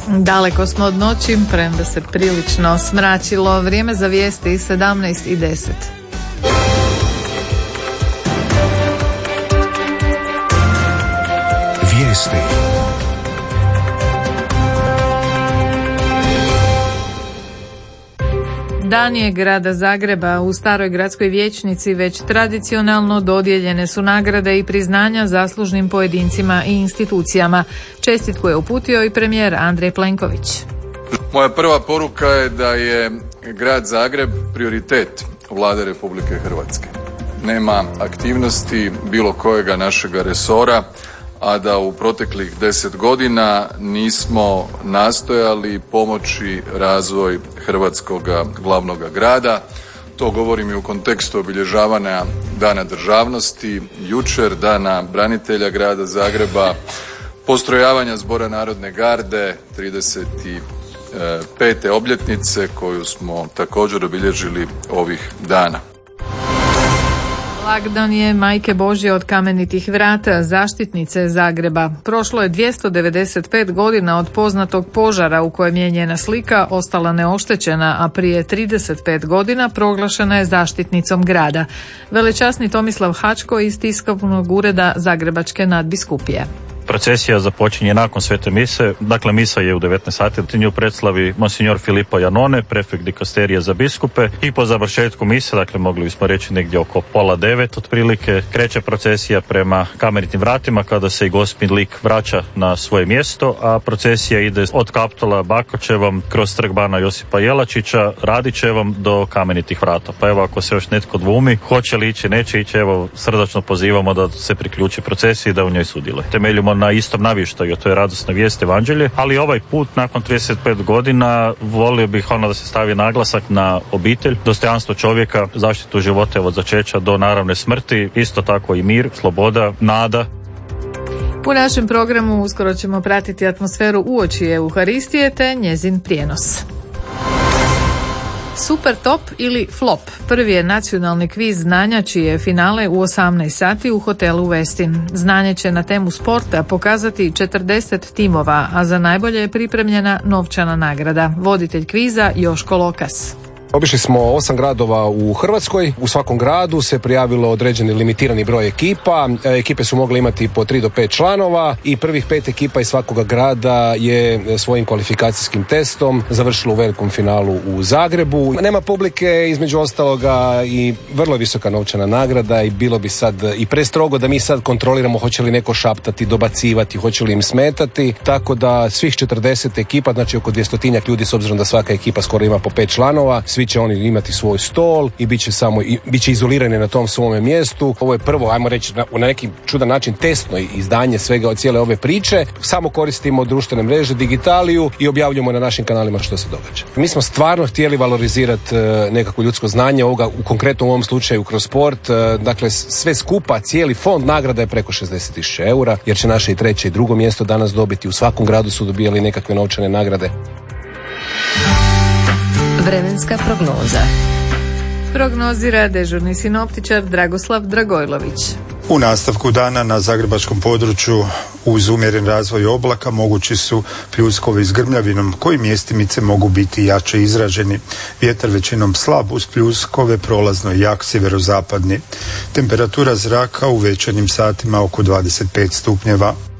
Daleko smo od noći, premda se prilično smračilo. Vrijeme za vijesti 17:10. Vijesti. Dan je grada Zagreba. U staroj gradskoj vijećnici već tradicionalno dodijeljene su nagrade i priznanja zaslužnim pojedincima i institucijama. Čestitku je uputio i premijer Andrej Plenković. Moja prva poruka je da je grad Zagreb prioritet Vlade Republike Hrvatske. Nema aktivnosti bilo kojega našega resora, a da u proteklih 10 godina nismo nastojali pomoći razvoj hrvatskoga glavnoga grada. To govorim i u kontekstu obilježavanja Dana državnosti, jučer Dana branitelja grada Zagreba, postrojavanja Zbora narodne garde, 35. obljetnice koju smo također obilježili ovih dana. Blagdan je Majke Božje od Kamenitih vrata, zaštitnice Zagreba. Prošlo je 295 godina od poznatog požara u kojem je njena slika ostala neoštećena, a prije 35 godina proglašena je zaštitnicom grada. Velečasni Tomislav Hačko iz tiskovnog ureda Zagrebačke nadbiskupije. Procesija započinje nakon svete mise, dakle misa je u 19 sati, nju predslavi monsignor Filippo Janone, prefekt dikasterije za biskupe, i po završetku mise, dakle mogli bismo reći negdje oko 8:30 otprilike, kreće procesija prema Kamenitim vratima kada se i gospin lik vraća na svoje mjesto, a procesija ide od Kaptola Bakočevom kroz trg bana Josipa Jelačića, Radićevom do Kamenitih vrata. Pa evo, ako se još netko dvumi, hoće li ići, neće ići, evo srdačno pozivamo da se priključi procesiji i da u njoj sudjeluje. Temeljimo na istom navještaju, to je radosna vijest, evanđelje, ali ovaj put nakon 35 godina volio bih da se stavi naglasak na obitelj, dostojanstvo čovjeka, zaštitu života od začeća do naravne smrti, isto tako i mir, sloboda, nada. U našem programu uskoro ćemo pratiti atmosferu uoči Euharistije te njezin prijenos. Super top ili flop. Prvi je nacionalni kviz znanja čije je finale u 18 sati u hotelu Westin. Znanje će na temu sporta pokazati 40 timova, a za najbolje je pripremljena novčana nagrada. Voditelj kviza Joško Lokas. Obišli smo 8 gradova u Hrvatskoj. U svakom gradu se prijavilo određeni limitirani broj ekipa. Ekipe su mogle imati po 3 do 5 članova i prvih 5 ekipa iz svakoga grada je svojim kvalifikacijskim testom završilo u velikom finalu u Zagrebu. Nema publike, između ostaloga, i vrlo visoka novčana nagrada i bilo bi sad i prestrogo da mi sad kontroliramo hoće li neko šaptati, dobacivati, hoće li im smetati. Tako da svih 40 ekipa, znači oko 200 ljudi, s obzirom da svaka ekipa skoro ima po 5 članova, svi će oni imati svoj stol i bit će izolirani na tom svome mjestu. Ovo je prvo, ajmo reći, na neki čudan način testno izdanje svega od cijele ove priče. Samo koristimo društvene mreže, digitaliju i objavljujemo na našim kanalima što se događa. Mi smo stvarno htjeli valorizirati nekako ljudsko znanje, ovoga u konkretnom ovom slučaju kroz sport. Dakle, sve skupa, cijeli fond nagrada je preko 60.000 eura, jer će naše i treće i drugo mjesto danas dobiti. U svakom gradu su dobijali nekakve novčane nagrade. Vremenska prognoza. Prognozira dežurni sinoptičar Dragoslav Dragojlović. U nastavku dana na zagrebačkom području uz umjeren razvoj oblaka mogući su pljuskovi s grmljavinom koji mjestimice mogu biti jače izraženi. Vjetar većinom slab uz pljuskove, prolazno jak sjeverozapadni. Temperatura zraka u večernjim satima oko 25 stupnjeva.